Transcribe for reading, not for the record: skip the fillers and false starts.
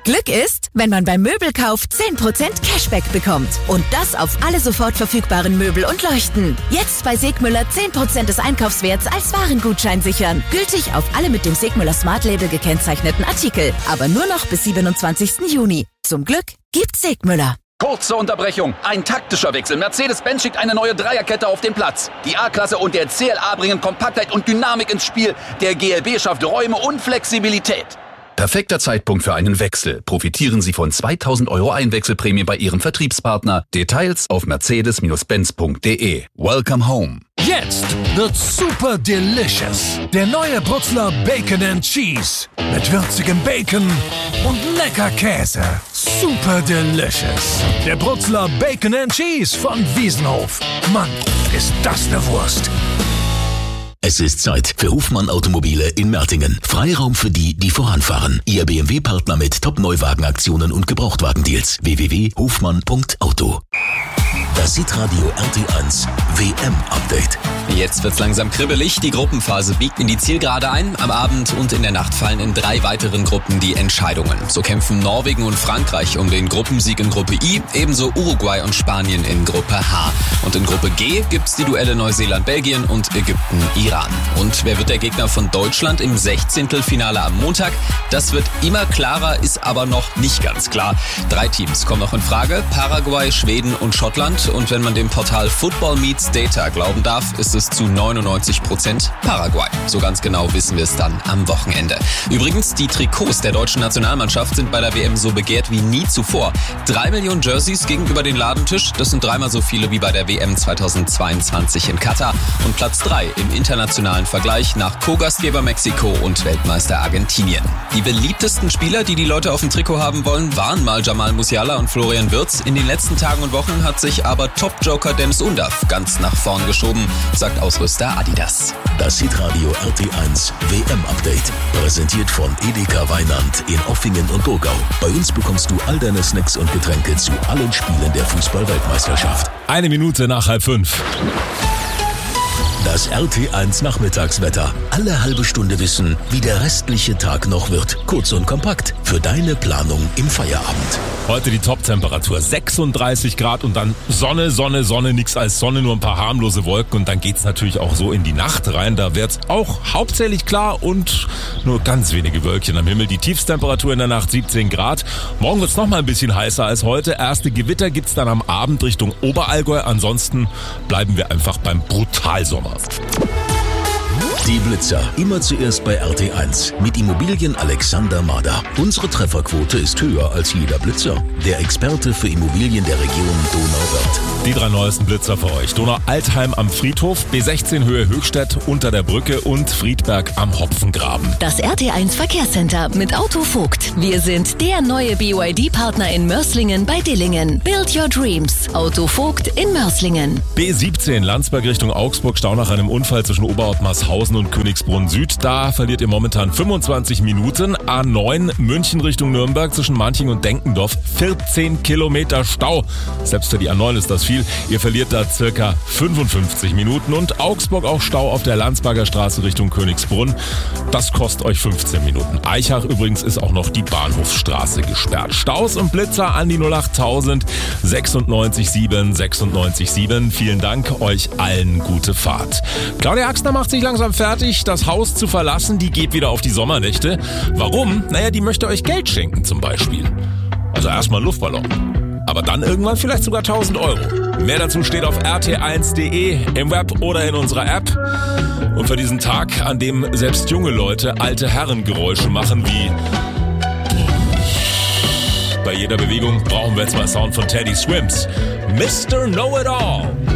Glück ist, wenn man beim Möbelkauf 10% Cashback bekommt. Und das auf alle sofort verfügbaren Möbel und Leuchten. Jetzt bei Segmüller 10% des Einkaufswerts als Warengutschein sichern. Gültig auf alle mit dem Segmüller Smart Label gekennzeichneten Artikel. Aber nur noch bis 27. Juni. Zum Glück gibt's Segmüller. Kurze Unterbrechung. Ein taktischer Wechsel. Mercedes-Benz schickt eine neue Dreierkette auf den Platz. Die A-Klasse und der CLA bringen Kompaktheit und Dynamik ins Spiel. Der GLB schafft Räume und Flexibilität. Perfekter Zeitpunkt für einen Wechsel. Profitieren Sie von 2.000 € Einwechselprämie bei Ihrem Vertriebspartner. Details auf mercedes-benz.de. Welcome home. Jetzt wird's super delicious. Der neue Brutzler Bacon and Cheese. Mit würzigem Bacon und lecker Käse. Super delicious. Der Brutzler Bacon and Cheese von Wiesenhof. Mann, ist das eine Wurst. Es ist Zeit für Hofmann Automobile in Mertingen. Freiraum für die, die voranfahren. Ihr BMW-Partner mit Top-Neuwagenaktionen und Gebrauchtwagendeals. www.hofmann.auto. Das Hitradio RT1 WM-Update. Jetzt wird's langsam kribbelig. Die Gruppenphase biegt in die Zielgerade ein. Am Abend und in der Nacht fallen in 3 weiteren Gruppen die Entscheidungen. So kämpfen Norwegen und Frankreich um den Gruppensieg in Gruppe I, ebenso Uruguay und Spanien in Gruppe H. Und in Gruppe G gibt's die Duelle Neuseeland-Belgien und Ägypten-Iran. Und wer wird der Gegner von Deutschland im 16. am Montag? Das wird immer klarer, ist aber noch nicht ganz klar. 3 Teams kommen noch in Frage: Paraguay, Schweden und Schottland. Und wenn man dem Portal Football Meets Data glauben darf, ist es zu 99% Paraguay. So ganz genau wissen wir es dann am Wochenende. Übrigens, die Trikots der deutschen Nationalmannschaft sind bei der WM so begehrt wie nie zuvor. 3 Millionen Jerseys gegenüber den Ladentisch, das sind 3-mal so viele wie bei der WM 2022 in Katar. Und Platz 3 im internationalen Vergleich nach Co-Gastgeber Mexiko und Weltmeister Argentinien. Die beliebtesten Spieler, die die Leute auf dem Trikot haben wollen, waren mal Jamal Musiala und Florian Wirtz. In den letzten Tagen und Wochen hat sich aber Top-Joker Dennis Undaff ganz nach vorn geschoben, sagt Ausrüster Adidas. Das Hitradio RT1 WM-Update. Präsentiert von Edeka Weinand in Offingen und Burgau. Bei uns bekommst du all deine Snacks und Getränke zu allen Spielen der Fußball-Weltmeisterschaft. 1 Minute nach 4:30. Das RT1 Nachmittagswetter. Alle halbe Stunde wissen, wie der restliche Tag noch wird. Kurz und kompakt für deine Planung im Feierabend. Heute die Top-Temperatur 36 Grad und dann Sonne, Sonne, Sonne, nix als Sonne, nur ein paar harmlose Wolken und dann geht's natürlich auch so in die Nacht rein. Da wird's auch hauptsächlich klar und nur ganz wenige Wölkchen am Himmel. Die Tiefstemperatur in der Nacht 17 Grad. Morgen wird's noch mal ein bisschen heißer als heute. Erste Gewitter gibt's dann am Abend Richtung Oberallgäu. Ansonsten bleiben wir einfach beim Brutalsommer. Die Blitzer. Immer zuerst bei RT1 mit Immobilien Alexander Mader. Unsere Trefferquote ist höher als jeder Blitzer. Der Experte für Immobilien der Region Donauwörth. Die 3 neuesten Blitzer für euch. Donau-Altheim am Friedhof, B16 Höhe Höchstädt unter der Brücke und Friedberg am Hopfengraben. Das RT1 Verkehrscenter mit Auto Vogt. Wir sind der neue BYD-Partner in Mörs-Lingen bei Dillingen. Build your dreams. Auto Vogt in Mörs-Lingen. B17 Landsberg Richtung Augsburg. Stau nach einem Unfall zwischen Oberort Marshausen und Königsbrunn Süd. Da verliert ihr momentan 25 Minuten. A9 München Richtung Nürnberg zwischen Manching und Denkendorf. 14 Kilometer Stau. Selbst für die A9 ist das viel. Ihr verliert da circa 55 Minuten. Und Augsburg auch Stau auf der Landsberger Straße Richtung Königsbrunn. Das kostet euch 15 Minuten. Eichach übrigens ist auch noch die Bahnhofsstraße gesperrt. Staus und Blitzer an die 08000 96 7 96 7. Vielen Dank, euch allen gute Fahrt. Claudia Axner macht sich langsam fertig, das Haus zu verlassen. Die geht wieder auf die Sommernächte. Warum? Naja, die möchte euch Geld schenken zum Beispiel. Also erstmal Luftballon. Aber dann irgendwann vielleicht sogar 1.000 €. Mehr dazu steht auf rt1.de, im Web oder in unserer App. Und für diesen Tag, an dem selbst junge Leute alte Herrengeräusche machen wie... Bei jeder Bewegung brauchen wir jetzt mal Sound von Teddy Swims. Mr. Know-It-All.